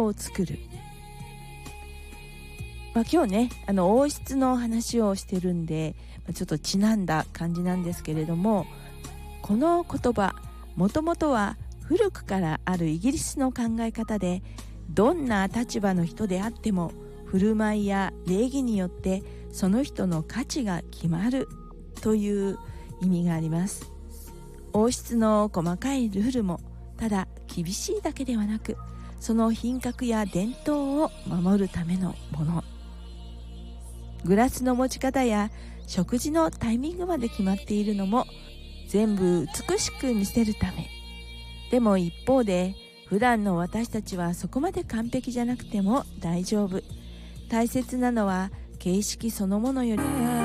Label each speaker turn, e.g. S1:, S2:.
S1: を作る。今日ね王室の話をしてるんでちょっとちなんだ感じなんですけれども、この言葉もともとは古くからあるイギリスの考え方で、どんな立場の人であっても振る舞いや礼儀によってその人の価値が決まるという意味があります。王室の細かいルールもただ厳しいだけではなく、その品格や伝統を守るためのもの。グラスの持ち方や食事のタイミングまで決まっているのも全部美しく見せるため。でも一方で普段の私たちはそこまで完璧じゃなくても大丈夫。大切なのは形式そのものより